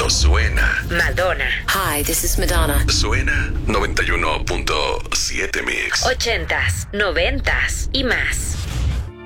Esto suena. Madonna. Hi, this is Madonna. Suena 91.7 Mix. 80s, 90s y más.